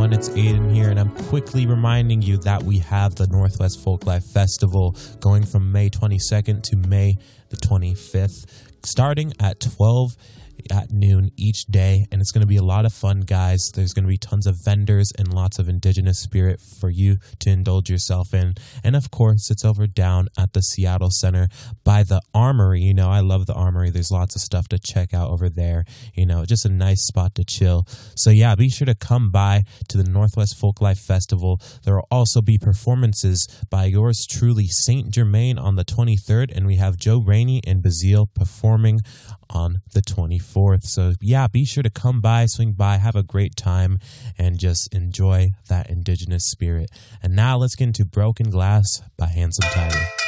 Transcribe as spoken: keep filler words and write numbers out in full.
everyone? It's Aiden here, and I'm quickly reminding you that we have the Northwest Folklife Festival going from May twenty-second to May the twenty-fifth, starting at twelve at noon each day, and it's going to be a lot of fun, guys. There's going to be tons of vendors and lots of indigenous spirit for you to indulge yourself in. And of course, it's over down at the Seattle Center by the Armory. You know, I love the Armory. There's lots of stuff to check out over there. You know, just a nice spot to chill. So yeah, be sure to come by to the Northwest Folklife Festival. There will also be performances by yours truly, Saint Germain, on the twenty-third, and we have Joe Rainey and Bazille performing on the twenty-fourth. So yeah, be sure to come by, swing by, have a great time, and just enjoy that indigenous spirit. And now let's get into Broken Glass by Handsome Tiger.